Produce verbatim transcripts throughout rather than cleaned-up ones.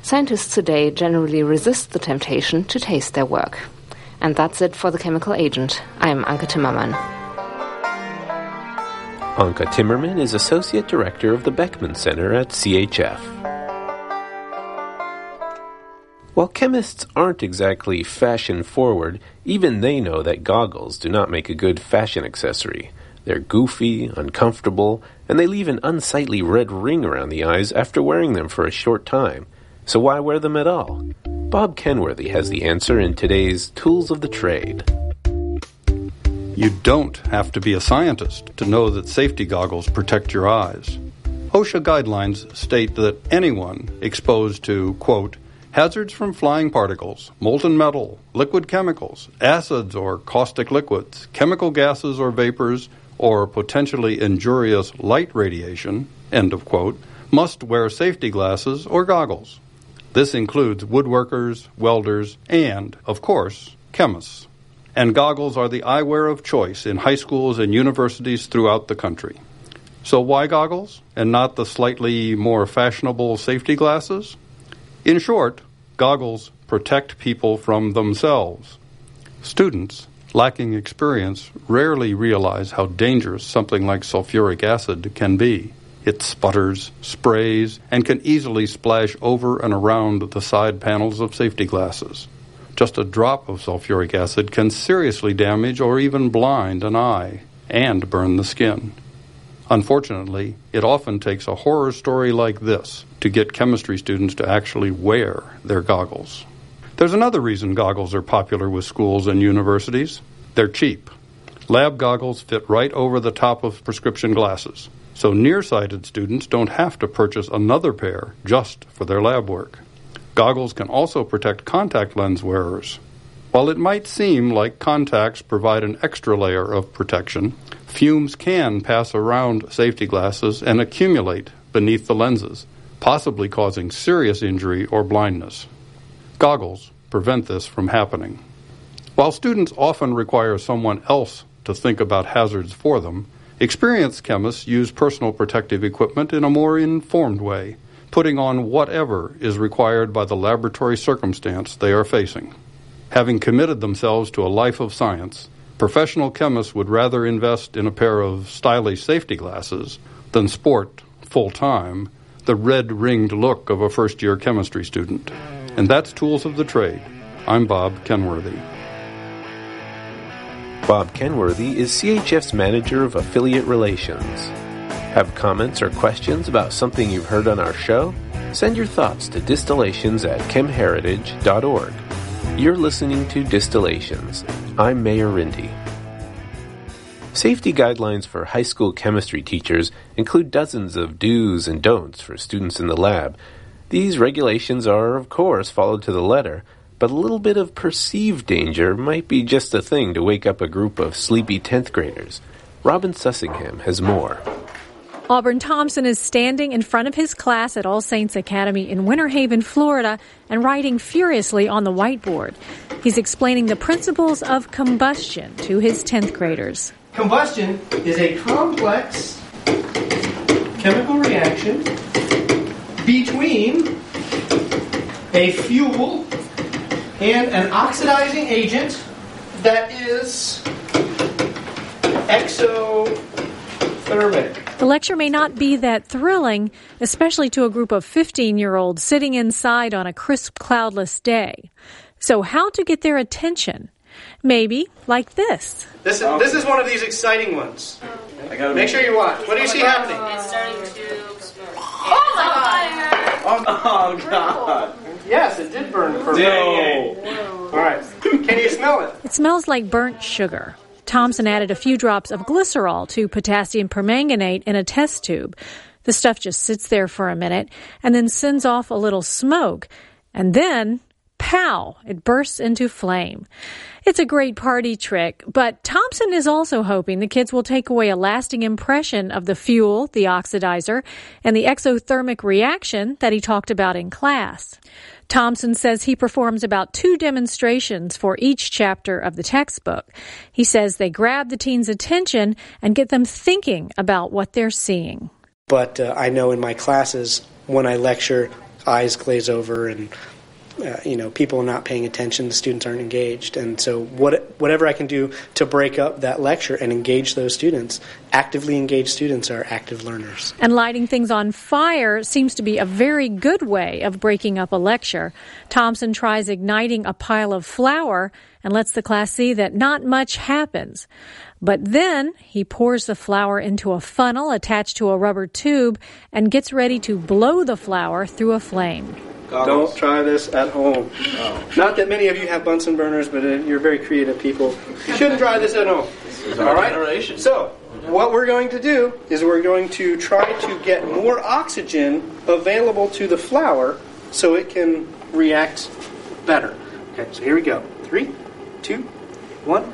Scientists today generally resist the temptation to taste their work. And that's it for The Chemical Agent. I'm Anke Timmermann. Anke Timmermann is Associate Director of the Beckman Center at C H F. While chemists aren't exactly fashion-forward, even they know that goggles do not make a good fashion accessory. They're goofy, uncomfortable, and they leave an unsightly red ring around the eyes after wearing them for a short time. So why wear them at all? Bob Kenworthy has the answer in today's Tools of the Trade. You don't have to be a scientist to know that safety goggles protect your eyes. OSHA guidelines state that anyone exposed to, quote, hazards from flying particles, molten metal, liquid chemicals, acids or caustic liquids, chemical gases or vapors, or potentially injurious light radiation, end of quote, must wear safety glasses or goggles. This includes woodworkers, welders, and, of course, chemists. And goggles are the eyewear of choice in high schools and universities throughout the country. So why goggles, and not the slightly more fashionable safety glasses? In short, goggles protect people from themselves. Students, lacking experience, rarely realize how dangerous something like sulfuric acid can be. It sputters, sprays, and can easily splash over and around the side panels of safety glasses. Just a drop of sulfuric acid can seriously damage or even blind an eye and burn the skin. Unfortunately, it often takes a horror story like this to get chemistry students to actually wear their goggles. There's another reason goggles are popular with schools and universities. They're cheap. Lab goggles fit right over the top of prescription glasses, so nearsighted students don't have to purchase another pair just for their lab work. Goggles can also protect contact lens wearers. While it might seem like contacts provide an extra layer of protection, fumes can pass around safety glasses and accumulate beneath the lenses, possibly causing serious injury or blindness. Goggles prevent this from happening. While students often require someone else to think about hazards for them, experienced chemists use personal protective equipment in a more informed way, putting on whatever is required by the laboratory circumstance they are facing. Having committed themselves to a life of science, professional chemists would rather invest in a pair of stylish safety glasses than sport, full-time, the red-ringed look of a first-year chemistry student. And that's Tools of the Trade. I'm Bob Kenworthy. Bob Kenworthy is C H F's Manager of Affiliate Relations. Have comments or questions about something you've heard on our show? Send your thoughts to distillations at chemheritage dot org. You're listening to Distillations. I'm Mayor Rindy. Safety guidelines for high school chemistry teachers include dozens of do's and don'ts for students in the lab. These regulations are, of course, followed to the letter, but a little bit of perceived danger might be just a thing to wake up a group of sleepy tenth graders. Robin Sussingham has more. Auburn Thompson is standing in front of his class at All Saints Academy in Winter Haven, Florida, and writing furiously on the whiteboard. He's explaining the principles of combustion to his tenth graders. Combustion is a complex chemical reaction between a fuel and an oxidizing agent that is exothermic. The lecture may not be that thrilling, especially to a group of fifteen-year-olds sitting inside on a crisp, cloudless day. So how to get their attention? Maybe like this. This is, this is one of these exciting ones. I gotta make sure you watch. What do you see happening? It's starting to smoke. Oh my God! Oh God! Yes, it did burn for no. All right. Can you smell it? It smells like burnt sugar. Thompson added a few drops of glycerol to potassium permanganate in a test tube. The stuff just sits there for a minute and then sends off a little smoke. And then, pow, it bursts into flame. It's a great party trick, but Thompson is also hoping the kids will take away a lasting impression of the fuel, the oxidizer, and the exothermic reaction that he talked about in class. Thompson says he performs about two demonstrations for each chapter of the textbook. He says they grab the teens' attention and get them thinking about what they're seeing. But uh, I know in my classes, when I lecture, eyes glaze over and uh, you know, people are not paying attention, the students aren't engaged. And so what, whatever I can do to break up that lecture and engage those students, actively engaged students are active learners. And lighting things on fire seems to be a very good way of breaking up a lecture. Thompson tries igniting a pile of flour and lets the class see that not much happens. But then he pours the flour into a funnel attached to a rubber tube and gets ready to blow the flour through a flame. Goggles. Don't try this at home. Oh. Not that many of you have Bunsen burners, but uh, you're very creative people. You shouldn't try this at home. This is our All right? generation. So, what we're going to do is we're going to try to get more oxygen available to the flour so it can react better. Okay, so here we go. Three, two, one.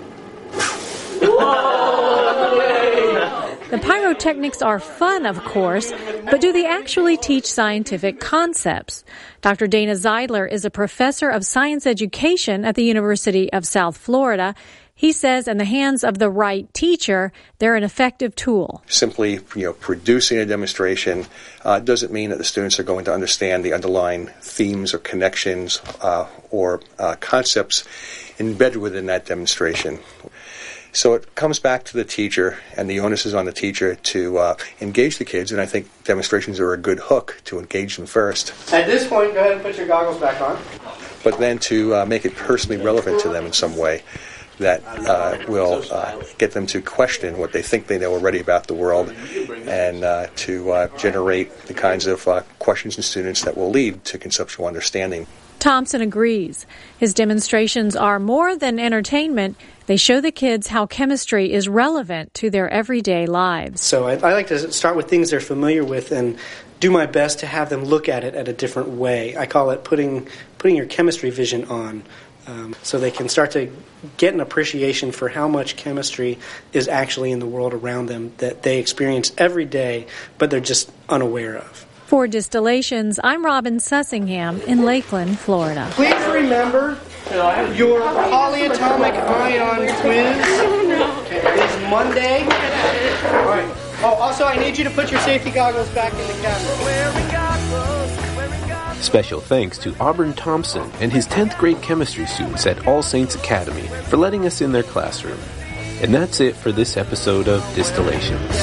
The pyrotechnics are fun, of course, but do they actually teach scientific concepts? Doctor Dana Zeidler is a professor of science education at the University of South Florida. He says in the hands of the right teacher, they're an effective tool. Simply, you know, producing a demonstration uh, doesn't mean that the students are going to understand the underlying themes or connections uh, or uh, concepts embedded within that demonstration. So it comes back to the teacher, and the onus is on the teacher to uh, engage the kids, and I think demonstrations are a good hook to engage them first. At this point, go ahead and put your goggles back on. But then to uh, make it personally relevant to them in some way that uh, will uh, get them to question what they think they know already about the world, and uh, to uh, generate the kinds of uh, questions in students that will lead to conceptual understanding. Thompson agrees. His demonstrations are more than entertainment. They show the kids how chemistry is relevant to their everyday lives. So I, I like to start with things they're familiar with and do my best to have them look at it at a different way. I call it putting putting your chemistry vision on, um, so they can start to get an appreciation for how much chemistry is actually in the world around them that they experience every day, but they're just unaware of. For Distillations, I'm Robin Sussingham in Lakeland, Florida. Please remember your polyatomic ion quiz is Monday. All right. Oh, also, I need you to put your safety goggles back in the cabinet. Special thanks to Auburn Thompson and his tenth grade chemistry students at All Saints Academy for letting us in their classroom. And that's it for this episode of Distillations.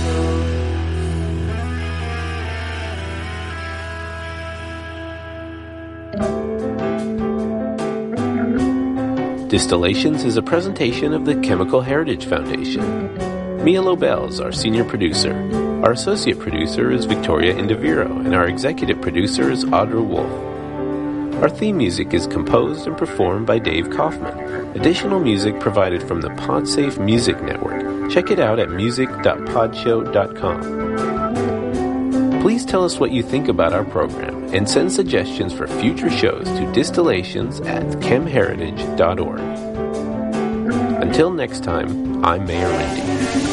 Distillations is a presentation of the Chemical Heritage Foundation. Mia Lobel is our senior producer. Our associate producer is Victoria Indiviro, and our executive producer is Audra Wolf. Our theme music is composed and performed by Dave Kaufman. Additional music provided from the PodSafe Music Network. Check it out at music dot podshow dot com. Please tell us what you think about our program and send suggestions for future shows to distillations at chem heritage dot org. Until next time, I'm Mayor Lindy.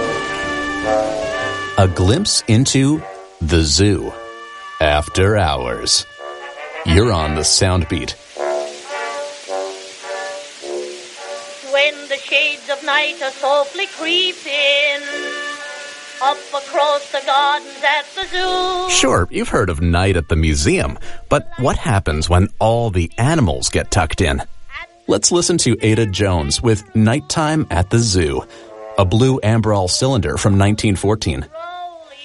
A glimpse into the zoo. After hours. You're on the Soundbeat. When the shades of night are softly creeping up across the gardens at the zoo. Sure, you've heard of night at the museum, but what happens when all the animals get tucked in? Let's listen to Ada Jones with Nighttime at the Zoo, a blue Amberol cylinder from nineteen fourteen.